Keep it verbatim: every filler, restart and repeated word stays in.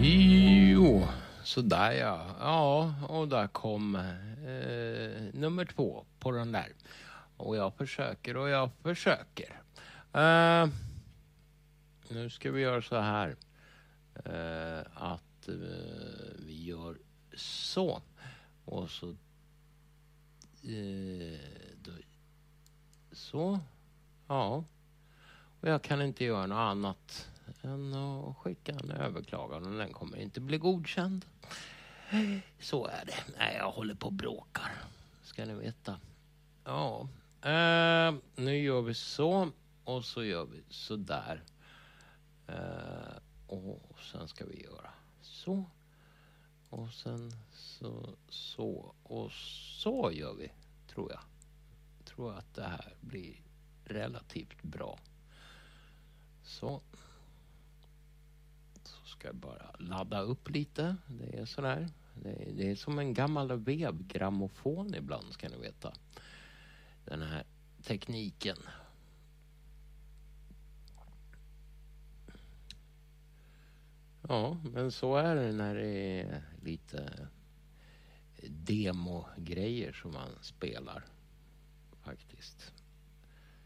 Jo, så där ja. Ja, och där kom eh, nummer två på den där. Och jag försöker och jag försöker. Eh, nu ska vi göra så här. Eh, att eh, vi gör så. Och så... Eh, då, så. Ja. Och jag kan inte göra något annat än att skicka en överklagan och den kommer inte bli godkänd. Så är det. Nej, jag håller på och bråkar. Ska ni veta. Ja. Eh, nu gör vi så. Och så gör vi så där. Eh, och sen ska vi göra så. Och sen så. Så. Och så gör vi. Tror jag. Tror att det här blir relativt bra. Så. Så ska jag bara ladda upp lite. Det är sådär. Det är, det är som en gammal vevgrammofon ibland, ska ni veta. Den här tekniken. Ja, men så är det när det är lite demogrejer som man spelar. Faktiskt.